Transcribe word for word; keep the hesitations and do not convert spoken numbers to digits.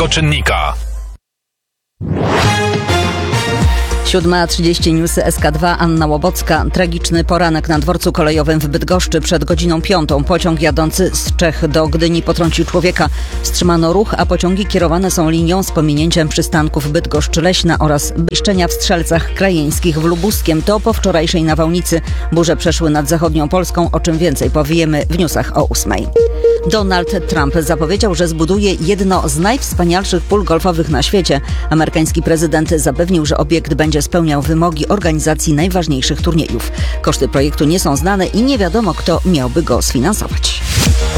pierwszego czynnika. siódma trzydzieści Newsy S K dwa, Anna Łobocka. Tragiczny poranek na dworcu kolejowym w Bydgoszczy przed godziną piątą. Pociąg jadący z Czech do Gdyni potrącił człowieka. Wstrzymano ruch, a pociągi kierowane są linią z pominięciem przystanków Bydgoszcz-Leśna oraz Byszczenia w Strzelcach Krajeńskich w Lubuskiem. To po wczorajszej nawałnicy. Burze przeszły nad zachodnią Polską, o czym więcej powiemy w newsach o ósmej. Donald Trump zapowiedział, że zbuduje jedno z najwspanialszych pól golfowych na świecie. Amerykański prezydent zapewnił, że obiekt będzie spełniał wymogi organizacji najważniejszych turniejów. Koszty projektu nie są znane i nie wiadomo, kto miałby go sfinansować.